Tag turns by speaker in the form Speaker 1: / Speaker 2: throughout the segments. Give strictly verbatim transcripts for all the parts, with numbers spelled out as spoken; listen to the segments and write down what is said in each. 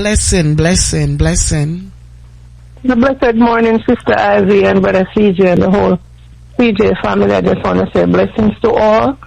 Speaker 1: Blessing, blessing, blessing.
Speaker 2: The blessed morning, Sister Ivy and Brother C J and the whole C J family. I just want to say blessings to all.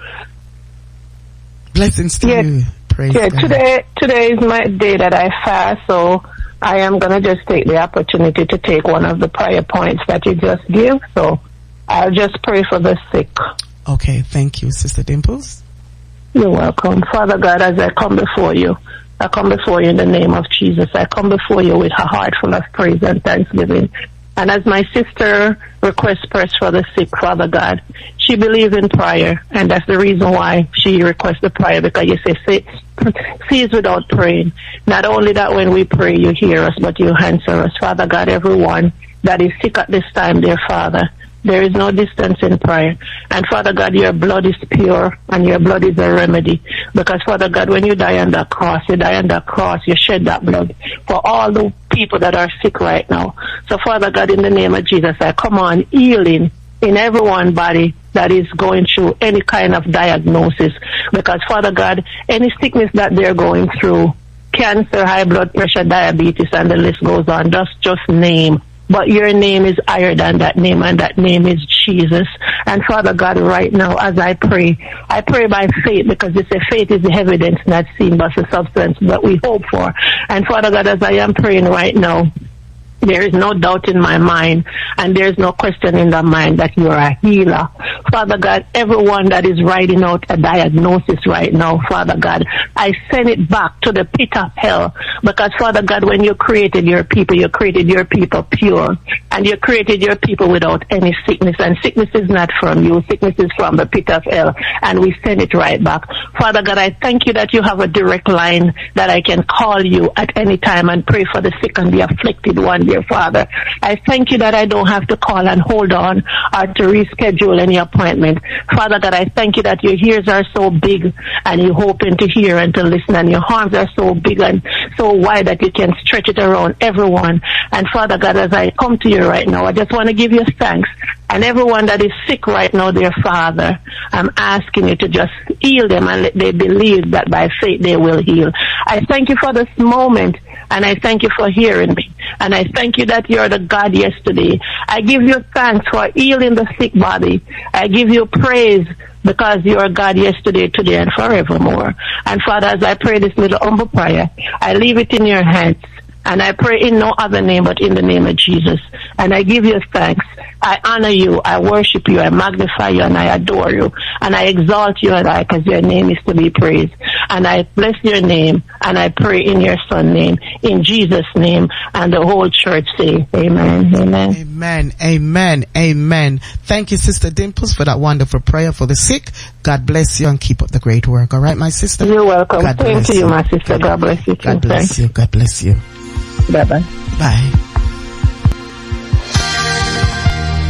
Speaker 1: Blessings to
Speaker 2: yeah,
Speaker 1: you. Praise
Speaker 2: yeah,
Speaker 1: God.
Speaker 2: Today, today is my day that I fast, so I am going to just take the opportunity to take one of the prayer points that you just give. So I'll just pray for the sick.
Speaker 1: Okay, thank you, Sister Dimples.
Speaker 2: You're welcome. Father God, as I come before you, I come before you in the name of Jesus. I come before you with a heart full of praise and thanksgiving. And as my sister requests prayers for the sick, Father God, she believes in prayer, and that's the reason why she requests the prayer, because you say, say cease without praying. Not only that when we pray, you hear us, but you answer us. Father God, everyone that is sick at this time, dear Father, there is no distance in prayer. And Father God, your blood is pure and your blood is a remedy. Because Father God, when you die on that cross, you die on that cross, you shed that blood for all the people that are sick right now. So Father God, in the name of Jesus, I come on healing in everyone's body that is going through any kind of diagnosis. Because Father God, any sickness that they're going through, cancer, high blood pressure, diabetes, and the list goes on, just, just name. But your name is higher than that name, and that name is Jesus. And Father God, right now, as I pray, I pray by faith, because you say faith is the evidence not seen, but the substance that we hope for. And Father God, as I am praying right now, there is no doubt in my mind, and there is no question in the mind that you are a healer. Father God, everyone that is writing out a diagnosis right now, Father God, I send it back to the pit of hell. Because Father God, when you created your people, you created your people pure, and you created your people without any sickness. And sickness is not from you. Sickness is from the pit of hell, and we send it right back. Father God, I thank you that you have a direct line that I can call you at any time and pray for the sick and the afflicted one. Dear Father, I thank you that I don't have to call and hold on or to reschedule any appointment. Father God, I thank you that your ears are so big and you're hoping to hear and to listen, and your arms are so big and so wide that you can stretch it around everyone. And Father God, as I come to you right now, I just want to give you thanks. And everyone that is sick right now, dear Father, I'm asking you to just heal them and let they believe that by faith they will heal. I thank you for this moment, and I thank you for hearing me. And I thank you that you're the God yesterday. I give you thanks for healing the sick body. I give you praise because you are God yesterday, today, and forevermore. And Father, as I pray this little humble prayer, I leave it in your hands. And I pray in no other name but in the name of Jesus. And I give you thanks. I honor you. I worship you. I magnify you. And I adore you. And I exalt you, and I, because your name is to be praised. And I bless your name. And I pray in your Son's name, in Jesus' name. And the whole church say, amen. Amen.
Speaker 1: Amen. Amen. Amen. Thank you, Sister Dimples, for that wonderful prayer for the sick. God bless you and keep up the great work. All right, my sister?
Speaker 2: You're welcome. God Thank you, you, my sister. God bless you.
Speaker 1: God bless you. God bless you.
Speaker 2: Bye-bye.
Speaker 1: Bye.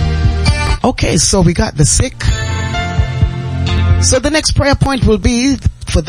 Speaker 1: Okay, so we got the sick. So the next prayer point will be